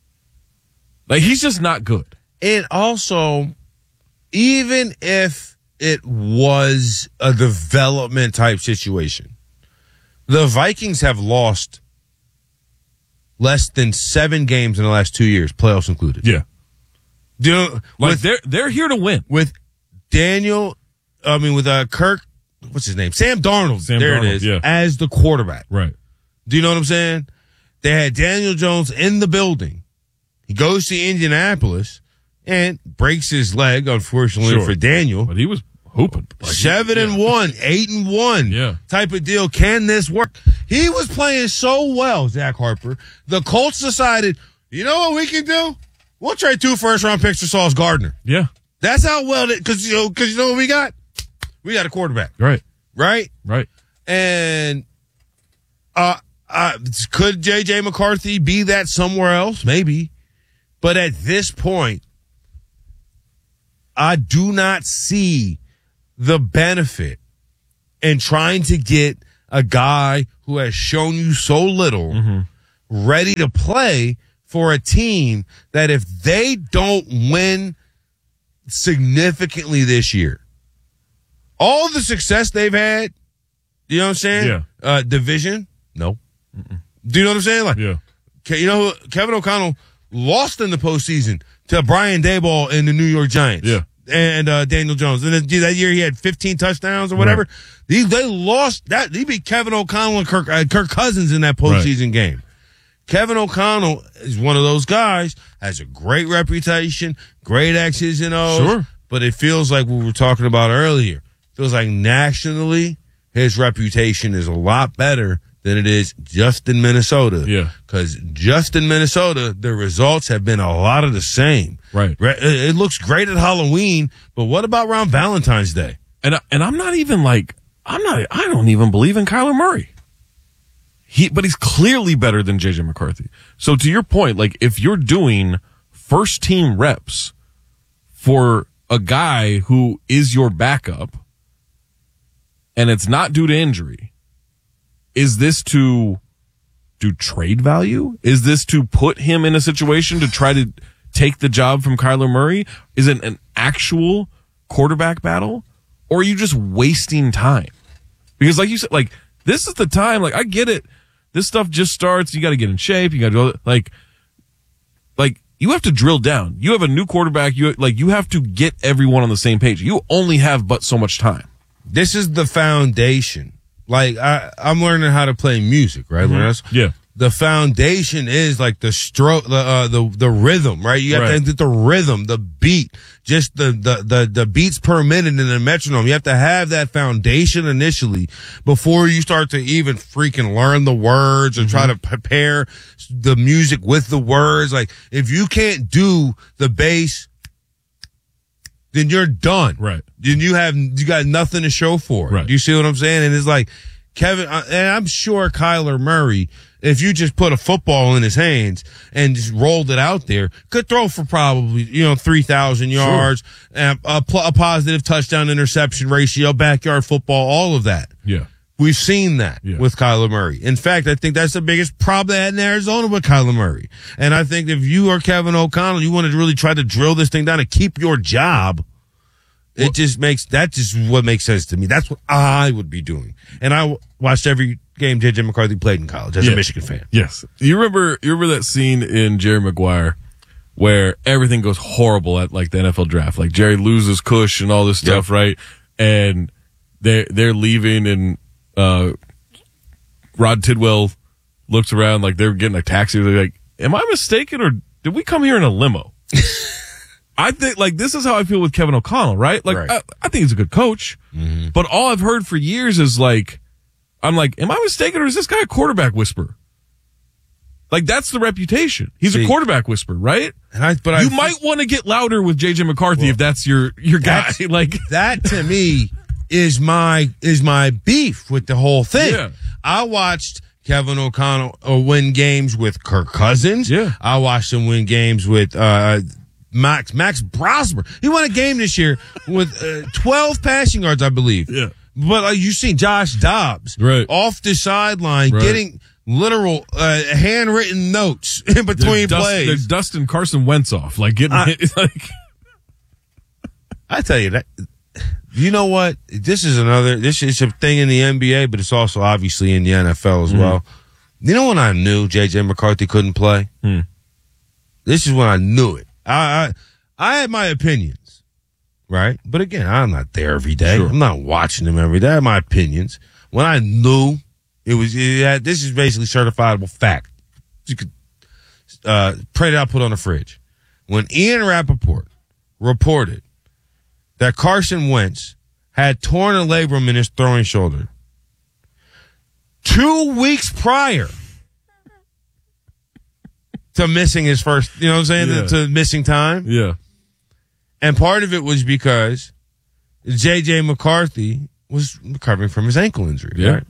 Like, he's just not good. And also, even if it was a development type situation, the Vikings have lost less than seven games in the last two years, playoffs included. Yeah. Do you know, Like, with, they're, they're here to win. with Daniel, I mean, with uh, Kirk, what's his name? Sam Darnold. Sam there Darnold, it is. yeah. As the quarterback. Right. Do you know what I'm saying? They had Daniel Jones in the building. He goes to Indianapolis and breaks his leg, unfortunately Sure. for Daniel. But he was hooping. Like, Seven yeah. and one, eight and one Yeah. type of deal. Can this work? He was playing so well, Zach Harper. The Colts decided, you know what we can do? We'll trade two first round picks for Sauce Gardner. Yeah. That's how well, because you know, because you know what we got? We got a quarterback. Right. right? Right. And uh, uh, could J J McCarthy be that somewhere else? Maybe. But at this point, I do not see the benefit in trying to get a guy who has shown you so little mm-hmm. ready to play for a team that if they don't win significantly this year, all the success they've had, you know what I'm saying? Yeah. Uh, division? No. Mm-mm. Do you know what I'm saying? Like, yeah. You know, Kevin O'Connell lost in the postseason to Brian Daboll and the New York Giants. Yeah. And uh, Daniel Jones. And then, that year he had fifteen touchdowns or whatever. Right. They, they lost that. They beat Kevin O'Connell and Kirk, uh, Kirk Cousins in that postseason right. game. Kevin O'Connell is one of those guys, has a great reputation, great X's and O's. Sure. But it feels like what we were talking about earlier. It feels like nationally, his reputation is a lot better than it is just in Minnesota. Yeah. Because just in Minnesota, the results have been a lot of the same. Right. It looks great at Halloween, but what about around Valentine's Day? And and I'm not even like, I'm not, I don't even believe in Kyler Murray. He, but he's clearly better than J J McCarthy. So to your point, like if you're doing first team reps for a guy who is your backup and it's not due to injury, is this to do trade value? Is this to put him in a situation to try to take the job from Kyler Murray? Is it an actual quarterback battle? Or are you just wasting time? Because like you said, like this is the time, like I get it. This stuff just starts. You got to get in shape. You got to go like, like you have to drill down. You have a new quarterback. You like, you have to get everyone on the same page. You only have but so much time. This is the foundation. Like I, I'm learning how to play music, right? Mm-hmm. Yeah. The foundation is like the stroke, the uh, the the rhythm, right? You have right. to get the rhythm, the beat, just the, the the the beats per minute in the metronome. You have to have that foundation initially before you start to even freaking learn the words or mm-hmm. try to prepare the music with the words. Like if you can't do the bass, then you're done. Right. Then you have, you got nothing to show for it. Right. Do you see what I'm saying? And it's like Kevin, and I'm sure Kyler Murray, if you just put a football in his hands and just rolled it out there, could throw for probably, you know, three thousand yards, sure. and a, a positive touchdown interception ratio, backyard football, all of that. Yeah. We've seen that yeah. with Kyler Murray. In fact, I think that's the biggest problem they had in Arizona with Kyler Murray. And I think if you are Kevin O'Connell, you want to really try to drill this thing down and keep your job. It just makes, that just what makes sense to me. That's what I would be doing. And I w- watched every game J J McCarthy played in college as yeah. a Michigan fan. Yes. You remember, you remember that scene in Jerry Maguire where everything goes horrible at like the N F L draft? Like Jerry loses Cush and all this stuff, yep. right? And they're, they're leaving and, uh, Rod Tidwell looks around like they're getting a taxi. They're like, am I mistaken or did we come here in a limo? I think, like, this is how I feel with Kevin O'Connell, right? Like, right. I, I think he's a good coach, mm-hmm. but all I've heard for years is like, I'm like, am I mistaken or is this guy a quarterback whisperer? Like, that's the reputation. He's See, a quarterback whisperer, right? And I, but you I, might want to get louder with J J McCarthy well, if that's your, your guy. Like, that to me is my, is my beef with the whole thing. Yeah. I watched Kevin O'Connell uh, win games with Kirk Cousins. Yeah. I watched him win games with, uh, Max Max Brosmer. He won a game this year with uh, twelve passing yards, I believe. Yeah. But uh, you've seen Josh Dobbs right. off the sideline right. getting literal uh, handwritten notes in between there's plays. Dust, there's Dustin Carson Wentz off, like getting I, hit, like. I tell you that. You know what? This is another. This is a thing in the N B A, but it's also obviously in the N F L as mm. well. You know when I knew J J McCarthy couldn't play? Mm. This is when I knew it. I, I I had my opinions, right? But again, I'm not there every day. Sure. I'm not watching them every day. I have my opinions. When I knew it was, it had, this is basically certifiable fact. You could uh, print it out, put it on the fridge. When Ian Rappaport reported that Carson Wentz had torn a labrum in his throwing shoulder two weeks prior to missing his first, you know what I'm saying, yeah. to, to missing time. Yeah. And part of it was because J J McCarthy was recovering from his ankle injury. Yeah. Right?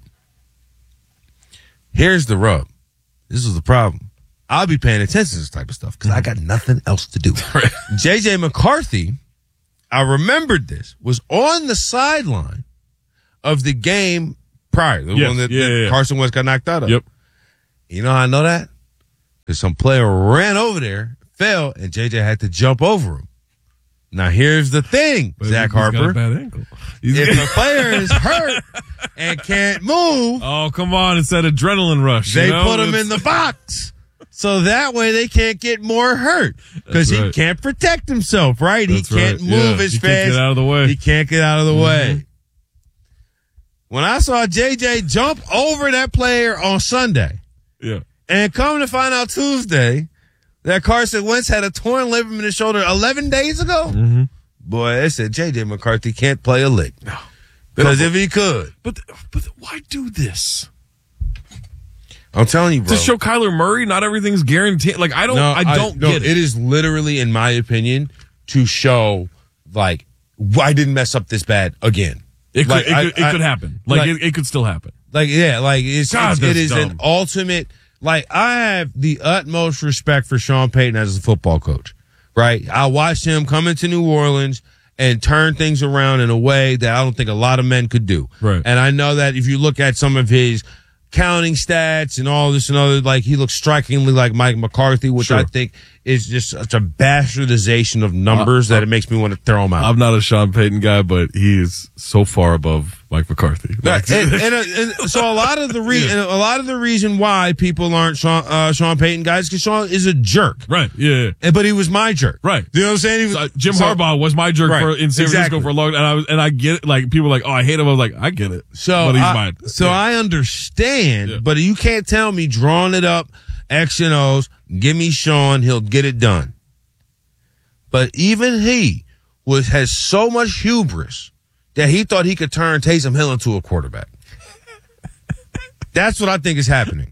Here's the rub. This is the problem. I'll be paying attention to this type of stuff because I got nothing else to do. J J McCarthy, I remembered this, was on the sideline of the game prior. The Yes. one that, Yeah, that yeah, yeah. Carson Wentz got knocked out of. Yep. You know how I know that? Because some player ran over there, fell, and J J had to jump over him. Now, here's the thing, But Zach he's got Harper. a bad ankle. He's If a player is hurt and can't move, oh, come on. It's that adrenaline rush. they you know? put him It's- in the box. So that way they can't get more hurt because That's he right. can't protect himself, right? That's he can't right. move Yeah. as He fast. can't get out of the way. He can't get out of the Mhm. way. When I saw J J jump over that player on Sunday, Yeah. and come to find out Tuesday that Carson Wentz had a torn ligament in his shoulder eleven days ago, Mm-hmm. boy, I said J J McCarthy can't play a lick. Because if he could, But but why do this? I'm telling you, bro. To show Kyler Murray, not everything's guaranteed. Like I don't, No, I don't no, get it. It is literally, in my opinion, to show like I didn't mess up this bad again. It could, Like, it, I- could, it I- could happen. Like, like- it, it could still happen. Like yeah, like it's, God, it's it that's is an dumb. ultimate. Like I have the utmost respect for Sean Payton as a football coach. Right, I watched him come into New Orleans and turn things around in a way that I don't think a lot of men could do. Right. And I know that if you look at some of his counting stats and all this and other, like he looks strikingly like Mike McCarthy, which Sure. I think is just such a bastardization of numbers Uh, that it makes me want to throw him out. I'm not a Sean Payton guy, but he is so far above Mike McCarthy. Like, and, and, uh, and so a lot of the re- and a lot of the reason why people aren't Sean, uh, Sean Payton guys because Sean is a jerk, right? Yeah, and, but he was my jerk, right? You know what I'm saying? He was, Uh, Jim so- Harbaugh was my jerk Right, for, in San Francisco exactly. for a long time, and I was, and I get it. Like people are like, oh, I hate him. I was like, I get it. So but he's I, mine. So Yeah. I understand, Yeah. but you can't tell me drawing it up X and O's. Give me Sean, he'll get it done. But even he was has so much hubris that he thought he could turn Taysom Hill into a quarterback. That's what I think is happening.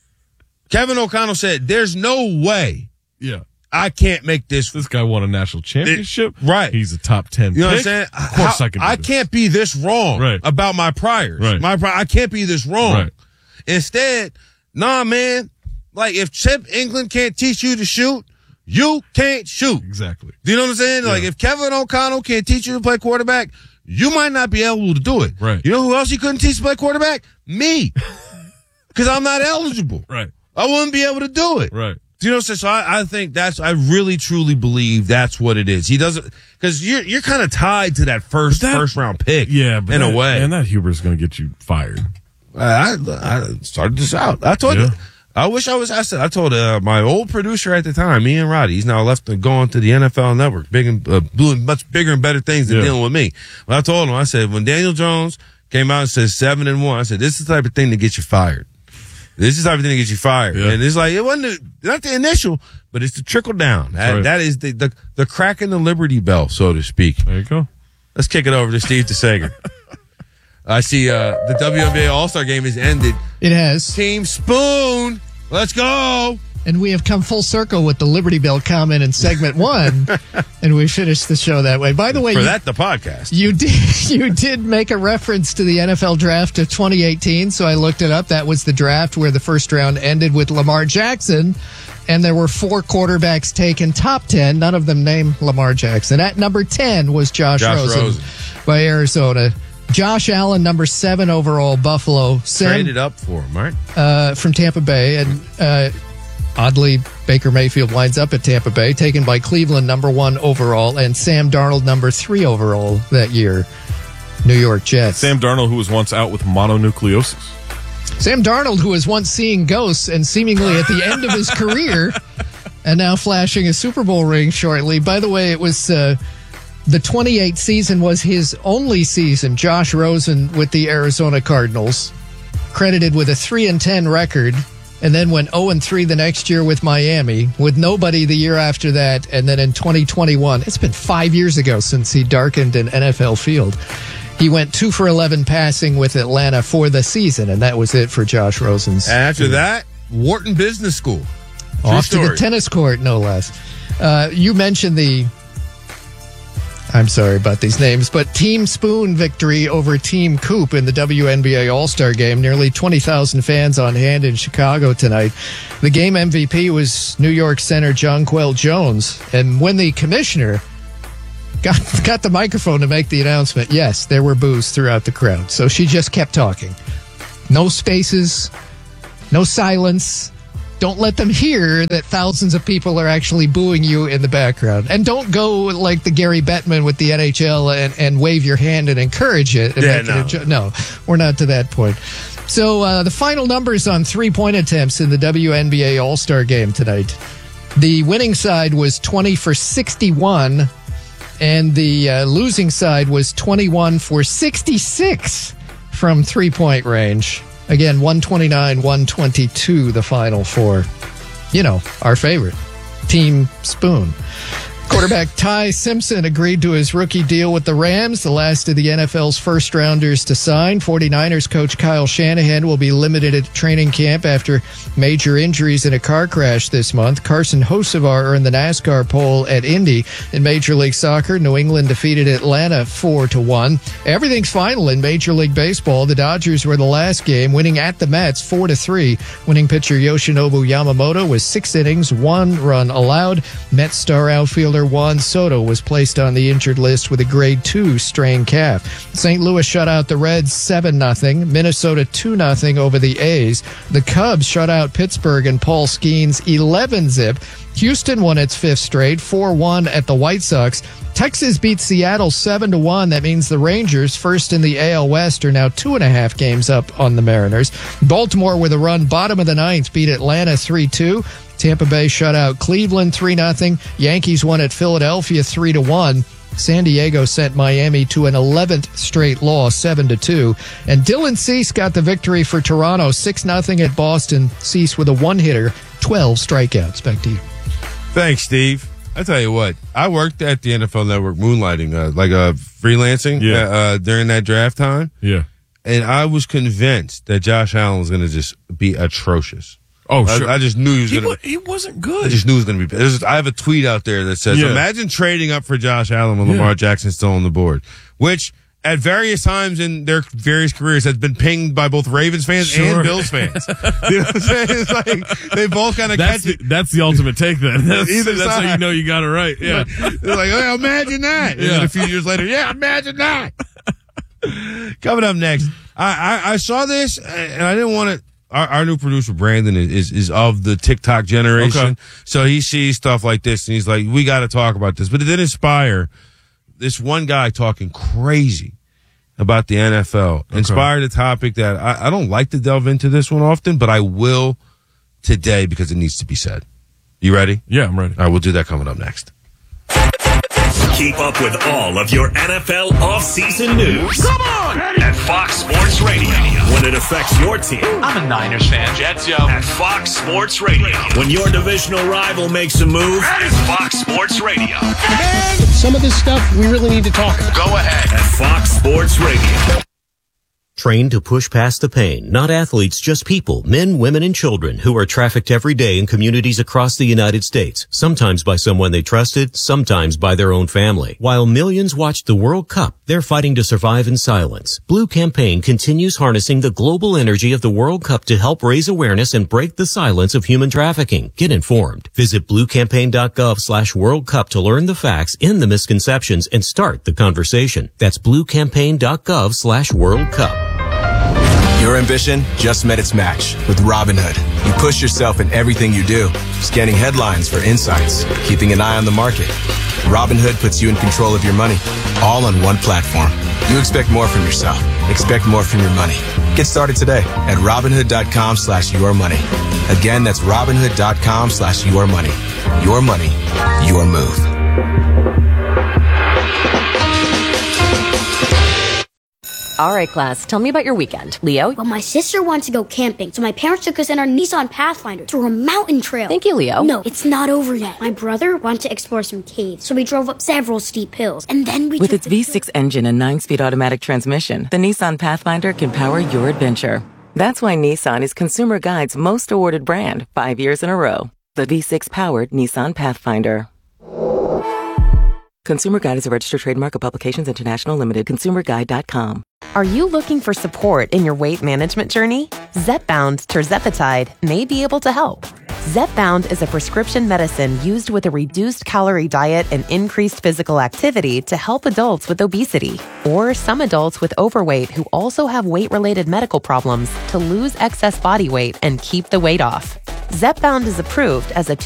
Kevin O'Connell said, "There's no way Yeah. I can't make this." This guy won a national championship. Right. He's a top ten. You know pick. what I'm saying? Of course How- I can. Do I this. can't be this wrong Right. about my priors. Right. My pri- I can't be this wrong. Right. Instead, nah, man. Like if Chip England can't teach you to shoot, you can't shoot. Exactly. Do you know what I'm saying? Like if Kevin O'Connell can't teach you to play quarterback, you might not be able to do it. Right. You know who else he couldn't teach to play quarterback? Me. Because I'm not eligible. Right. I wouldn't be able to do it. Right. Do you know what I'm saying? So I, I think that's, I really truly believe that's what it is. He doesn't, because you're, you're kind of tied to that first, That- first round pick. Yeah, but in that, a way. and that Huber's going to get you fired. I, I started this out. I told Yeah. you. I wish I was. I said. I told uh, my old producer at the time, me and Roddy. He's now left and gone to the N F L Network, big and uh, doing much bigger and better things than Yeah. dealing with me. But I told him. I said when Daniel Jones came out and said seven and one, I said this is the type of thing that gets you fired. This is the type of thing that gets you fired. Yeah. And it's like it wasn't the, not the initial, but it's the trickle down. That, right. that is the, the the crack in the Liberty Bell, so to speak. There you go. Let's kick it over to Steve DeSager. I see uh, the W N B A All-Star game has ended. It has. Team Spoon, let's go. And we have come full circle with the Liberty Bell comment in segment one, and we finished the show that way. By the way, For you, that, the podcast. you did you did make a reference to the N F L draft of twenty eighteen, so I looked it up. That was the draft where the first round ended with Lamar Jackson, and there were four quarterbacks taken top ten. None of them named Lamar Jackson. At number ten was Josh, Josh Rosen, Rosen. by Arizona. Josh Allen, number seven overall, Buffalo. Sam, Traded up for him, right? uh, from Tampa Bay, and uh, oddly, Baker Mayfield winds up at Tampa Bay, taken by Cleveland, number one overall, and Sam Darnold, number three overall that year, New York Jets. Sam Darnold, who was once out with mononucleosis. Sam Darnold, who was once seeing ghosts and seemingly at the end of his career, and now flashing a Super Bowl ring shortly. By the way, it was uh, the twenty-eight season was his only season. Josh Rosen with the Arizona Cardinals, credited with a three and ten record, and then went oh and three the next year with Miami, with nobody the year after that, and then in twenty twenty-one, it's been five years ago since he darkened an N F L field. He went two for eleven passing with Atlanta for the season, and that was it for Josh Rosen's. And after that, Wharton Business School. True Off to story. the tennis court, no less. Uh, you mentioned the I'm sorry about these names, but Team Spoon victory over Team Coop in the W N B A All-Star Game. Nearly twenty thousand fans on hand in Chicago tonight. The game M V P was New York center Jonquel Jones. And when the commissioner got, got the microphone to make the announcement, yes, there were boos throughout the crowd. So she just kept talking. No spaces, no silence. Don't let them hear that thousands of people are actually booing you in the background. And don't go like the Gary Bettman with the N H L and, and wave your hand and encourage it. And yeah, no. It a, no, we're not to that point. So uh, the final numbers on three-point attempts in the W N B A All-Star Game tonight. The winning side was twenty for sixty-one, and the uh, losing side was twenty-one for sixty-six from three-point range. Again, one twenty-nine, one twenty-two, the final for, you know, our favorite, Team Spoon. Quarterback Ty Simpson agreed to his rookie deal with the Rams, the last of the N F L's first-rounders to sign. forty-niners coach Kyle Shanahan will be limited at training camp after major injuries in a car crash this month. Carson Hocevar earned the NASCAR pole at Indy. In Major League Soccer, New England defeated Atlanta four to one. Everything's final in Major League Baseball. The Dodgers were the last game, winning at the Mets four to three. Winning pitcher Yoshinobu Yamamoto was six innings, one run allowed. Mets star outfielder Juan Soto was placed on the injured list with a grade two strained calf. Saint Louis shut out the Reds seven nothing. Minnesota two nothing over the A's. The Cubs shut out Pittsburgh and Paul Skeens eleven zip. Houston won its fifth straight, four one at the White Sox. Texas beat Seattle seven to one. That means the Rangers, first in the A L West, are now two and a half games up on the Mariners. Baltimore with a run, bottom of the ninth, beat Atlanta three two. Tampa Bay shut out Cleveland three nothing. Yankees won at Philadelphia three to one. San Diego sent Miami to an eleventh straight loss, seven to two. And Dylan Cease got the victory for Toronto, six nothing at Boston. Cease with a one-hitter, twelve strikeouts. Back to you. Thanks, Steve. I tell you what, I worked at the N F L Network moonlighting, uh, like uh, freelancing yeah. uh, during that draft time. Yeah. And I was convinced that Josh Allen was going to just be atrocious. Oh, I, sure. I just knew he was He, going to he wasn't good. I just knew he was going to be bad. I have a tweet out there that says, Yeah. imagine trading up for Josh Allen when Yeah. Lamar Jackson's still on the board, which at various times in their various careers has been pinged by both Ravens fans Sure. and Bills fans. You know what I'm saying? It's like they both kind of That's catch the, that's the ultimate take then. That's, Either that's how side. you know you got it right. Yeah. They're like, oh, imagine that. And Yeah. then a few years later, yeah, imagine that. Coming up next, I, I, I saw this and I didn't want to. Our, our new producer, Brandon, is, is, is of the TikTok generation. Okay. So he sees stuff like this and he's like, we got to talk about this. But it did inspire this one guy talking crazy about the N F L. Okay. Inspired a topic that I, I don't like to delve into this one often, but I will today because it needs to be said. You ready? Yeah, I'm ready. All right, we'll do that coming up next. Keep up with all of your N F L offseason news. Come on! At Fox Sports Radio. When it affects your team. I'm a Niners fan, Jets, yo. At Fox Sports Radio. When your divisional rival makes a move. At Fox Sports Radio. Man, some of this stuff we really need to talk about. Go ahead. At Fox Sports Radio. Trained to push past the pain, not athletes, just people, men, women, and children who are trafficked every day in communities across the United States, sometimes by someone they trusted, sometimes by their own family. While millions watch the World Cup, they're fighting to survive in silence. Blue Campaign continues harnessing the global energy of the World Cup to help raise awareness and break the silence of human trafficking. Get informed. Visit bluecampaign.gov slash World Cup to learn the facts, end the misconceptions, and start the conversation. That's bluecampaign.gov slash World Cup. Your ambition just met its match with Robinhood. You push yourself in everything you do, scanning headlines for insights, keeping an eye on the market. Robinhood puts you in control of your money, all on one platform. You expect more from yourself. Expect more from your money. Get started today at Robinhood.com slash your money. Again, that's Robinhood.com slash your money. Your money, your move. All right, class, tell me about your weekend. Leo? Well, my sister wants to go camping, so my parents took us in our Nissan Pathfinder through a mountain trail. Thank you, Leo. No, it's not over yet. My brother wanted to explore some caves, so we drove up several steep hills, and then we With took its the V six engine and nine-speed automatic transmission, the Nissan Pathfinder can power your adventure. That's why Nissan is Consumer Guide's most awarded brand, five years in a row. The V six-powered Nissan Pathfinder. Consumer Guide is a registered trademark of Publications International Limited. consumer guide dot com. Are you looking for support in your weight management journey? Zepbound Tirzepatide may be able to help. Zepbound is a prescription medicine used with a reduced calorie diet and increased physical activity to help adults with obesity or some adults with overweight who also have weight-related medical problems to lose excess body weight and keep the weight off. Zepbound is approved as a